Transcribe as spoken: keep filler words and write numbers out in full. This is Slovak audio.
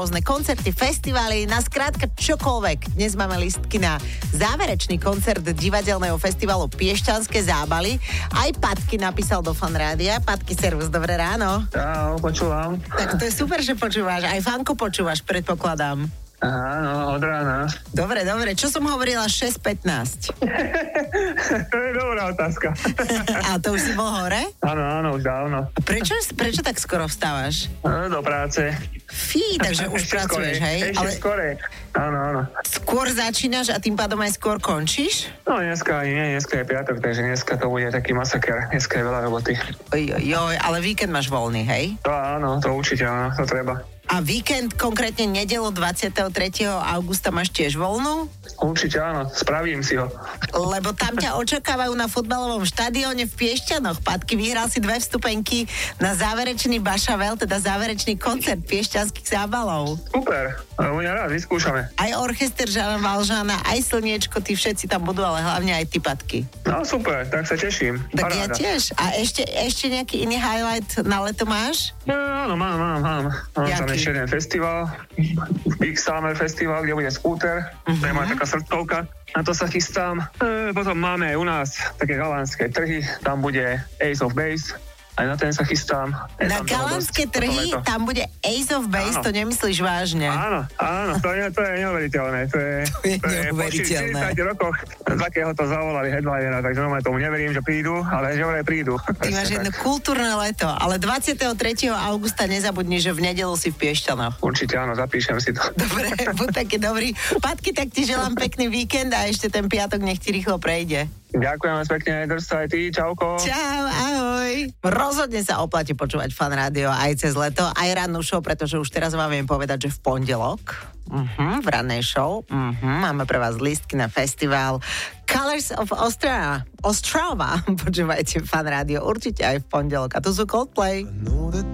rôzne koncerty, festivály, na skrátka čokoľvek. Dnes máme lístky na záverečný koncert divadelného festivalu Piešťanské zábaly. Aj Patky napísal do Fanrádia. Patky, servus, dobré ráno. Áno, počúvam. Tak to je super, že počúvaš. Aj Fanko počúvaš, predpokladám. Áno, od rána. Dobre, dobre. Čo som hovorila šesť pätnásť? To je dobrá otázka. A to už si bol hore? Áno, áno, už dávno. Prečo, prečo tak skoro vstávaš? No, do práce. Fí, takže už Ešte pracuješ, skorej, hej? Ešte Ale skorej. Áno, áno. skôr začínaš a tým pádom aj skôr končíš? No dneska ani nie, dneska je piatok, takže dneska to bude taký masaker. Dneska je veľa roboty. Oj, oj, oj, ale víkend máš voľný, hej? To áno, to určite áno, to treba. A víkend, konkrétne nedelu dvadsiateho tretieho augusta máš tiež voľnú? Určite áno, spravím si ho. Lebo tam ťa očakávajú na futbalovom štadióne v Piešťanoch. Patky, vyhral si dve vstupenky na záverečný Bašavel, teda záverečný koncert piešťanských zábalov. Super, budem rád, vyskúšame. Aj orchester Žana Valžána, aj Slniečko, tí všetci tam budú, ale hlavne aj ty, Patky. No super, tak sa teším. Tak ja Paráda. tiež. A ešte, ešte nejaký iný highlight na leto máš? No, áno, mám, mám, mám. Mám tam Jaký? ešte jeden festival, Big Summer Festival, kde bude skúter, uh-huh. to je moja taká srdcovka. Na to sa chystám. E, potom máme aj u nás také galánske trhy, tam bude Ace of Base. Aj na ten sa chystám. Je Na tam toho galánske dosť, trhy toto leto. tam bude Ace of Base, Áno. to nemyslíš vážne? Áno, áno, to je, to je neuveriteľné. To je, To je neuveriteľné. Po štyridsiatich rokoch takého to zavolali headlinera, takže normálne tomu neverím, že prídu, ale že vraj prídu. Ty máš jedno kultúrne leto, ale dvadsiateho tretieho augusta nezabudni, že v nedelu si v Piešťanoch. Určite áno, zapíšem si to. Dobre, buď taký dobrý. Patky, tak ti želám pekný víkend a ešte ten piatok nech ti rýchlo prejde. Ďakujem vás pekne, drž sa aj ty, čauko. Čau, ahoj. Rozhodne sa oplatí počúvať Fan Rádio aj cez leto, aj rannú show, pretože už teraz vám viem povedať, že v pondelok uh-huh, v rannej show uh-huh, máme pre vás lístky na festival Colors of Austria. Ostrava. Počúvajte Fan Rádio určite aj v pondelok. A to sú Coldplay.